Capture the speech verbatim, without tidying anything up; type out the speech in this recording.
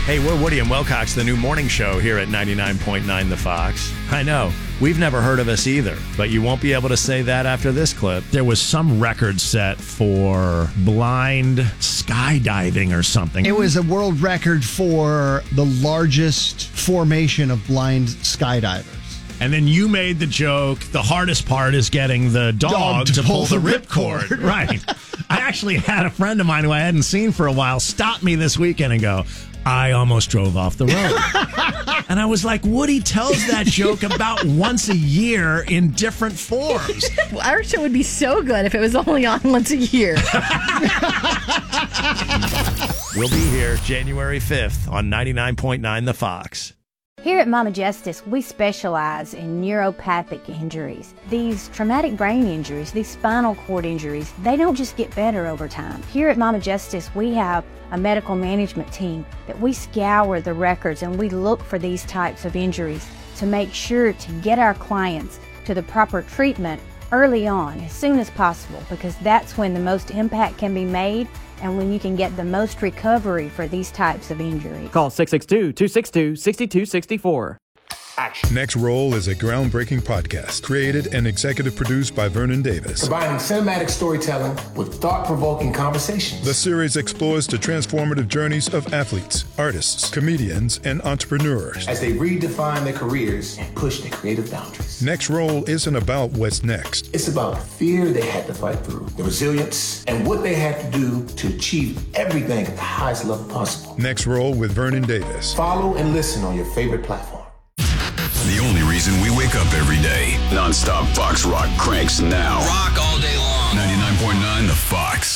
Hey, we're Woody and Wilcox, the new morning show here at ninety-nine point nine The Fox. I know, we've never heard of us either, but you won't be able to say that after this clip. There was some record set for blind skydiving or something. It was a world record for the largest formation of blind skydivers. And then you made the joke, the hardest part is getting the dog, Dog to to pull, pull the the ripcord. ripcord. Right. I actually had a friend of mine who I hadn't seen for a while stop me this weekend and go, I almost drove off the road. And I was like, Woody tells that joke about once a year in different forms. Well, our show would be so good if it was only on once a year. We'll be here January fifth on ninety-nine point nine The Fox. Here at Mama Justice, we specialize in neuropathic injuries. These traumatic brain injuries, these spinal cord injuries, they don't just get better over time. Here at Mama Justice, we have a medical management team that we scour the records and we look for these types of injuries to make sure to get our clients to the proper treatment early on, as soon as possible, because that's when the most impact can be made and when you can get the most recovery for these types of injuries. Call six six two, two six two, six two six four. Next Roll is a groundbreaking podcast created and executive produced by Vernon Davis. Combining cinematic storytelling with thought-provoking conversations. The series explores the transformative journeys of athletes, artists, comedians, and entrepreneurs as they redefine their careers and push their creative boundaries. Next Roll isn't about what's next. It's about the fear they had to fight through, the resilience, and what they had to do to achieve everything at the highest level possible. Next Roll with Vernon Davis. Follow and listen on your favorite platform. The only reason we wake up every day. Non-stop Fox Rock cranks now. Rock all day long. ninety-nine point nine The Fox.